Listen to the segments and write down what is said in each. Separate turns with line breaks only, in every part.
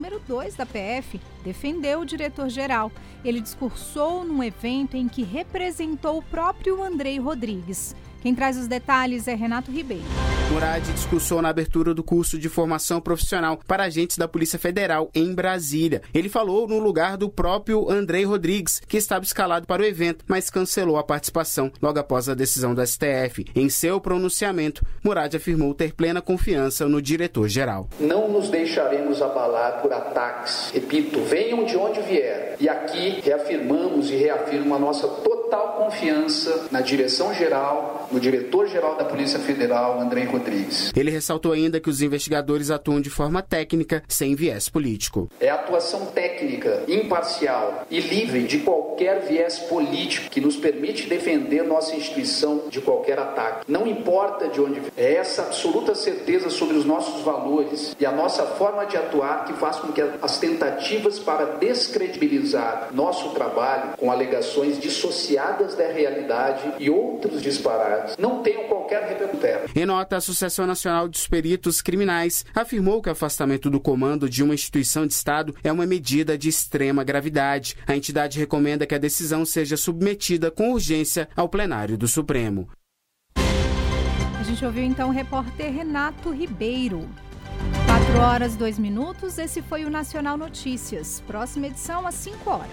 número 2 da PF, defendeu o diretor-geral. Ele discursou num evento em que representou o próprio Andrei Rodrigues. Quem traz os detalhes é Renato Ribeiro.
Murad discursou na abertura do curso de formação profissional para agentes da Polícia Federal em Brasília. Ele falou no lugar do próprio Andrei Rodrigues, que estava escalado para o evento, mas cancelou a participação logo após a decisão do STF. Em seu pronunciamento, Murad afirmou ter plena confiança no diretor-geral.
Não nos deixaremos abalar por ataques. Repito, venham de onde vier. E aqui reafirmamos e reafirmo a nossa total confiança na direção-geral, no diretor-geral da Polícia Federal, Andrei Rodrigues.
Ele ressaltou ainda que os investigadores atuam de forma técnica, sem viés político.
É atuação técnica, imparcial e livre de qualquer viés político que nos permite defender nossa instituição de qualquer ataque. Não importa de onde vier. É essa absoluta certeza sobre os nossos valores e a nossa forma de atuar que faz com que as tentativas para descredibilizar nosso trabalho com alegações dissociadas da realidade e outros disparates não tenham qualquer repercussão.
Em nota, a Associação Nacional dos Peritos Criminais afirmou que o afastamento do comando de uma instituição de Estado é uma medida de extrema gravidade. A entidade recomenda que a decisão seja submetida com urgência ao plenário do Supremo.
A gente ouviu então o repórter Renato Ribeiro. 4h02, esse foi o Nacional Notícias. Próxima edição às 5 horas.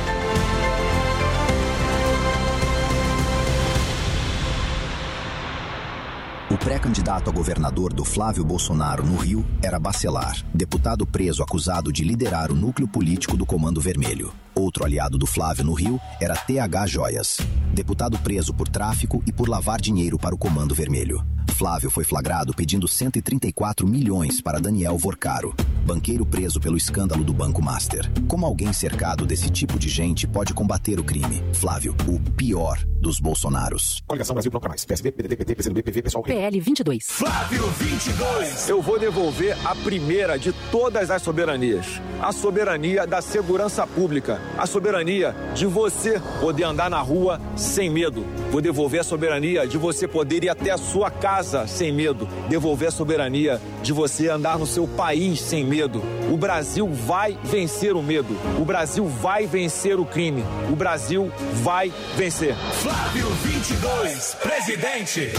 O pré-candidato a governador do Flávio Bolsonaro no Rio era Bacelar, deputado preso acusado de liderar o núcleo político do Comando Vermelho. Outro aliado do Flávio no Rio era TH Joias, deputado preso por tráfico e por lavar dinheiro para o Comando Vermelho. Flávio foi flagrado pedindo 134 milhões para Daniel Vorcaro, banqueiro preso pelo escândalo do Banco Master. Como alguém cercado desse tipo de gente pode combater o crime? Flávio, o pior dos Bolsonaros.
Coligação Brasil Bloco Mais, PSB, PDT, PT, PCdoB, PV, PSOL.
PL 22.
Flávio 22.
Eu vou devolver a primeira de todas as soberanias. A soberania da segurança pública. A soberania de você poder andar na rua sem medo. Vou devolver a soberania de você poder ir até a sua casa sem medo. Devolver a soberania de você andar no seu país sem medo. O Brasil vai vencer o medo. O Brasil vai vencer o crime. O Brasil vai vencer.
Flávio 22, presidente.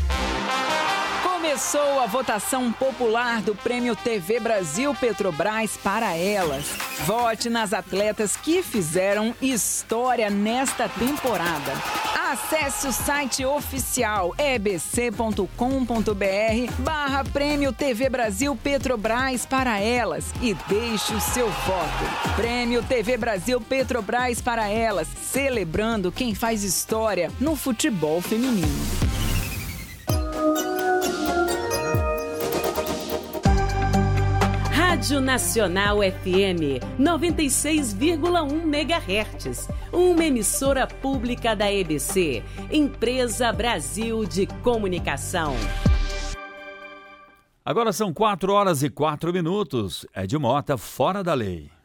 Começou a votação popular do Prêmio TV Brasil Petrobras para elas. Vote nas atletas que fizeram história nesta temporada. Acesse o site oficial ebc.com.br/Prêmio TV Brasil Petrobras para elas e deixe o seu voto. Prêmio TV Brasil Petrobras para elas, celebrando quem faz história no futebol feminino.
Rádio Nacional FM 96,1 MHz. Uma emissora pública da EBC, Empresa Brasil de Comunicação.
Agora são 4h04. Ed Mota, Fora da Lei.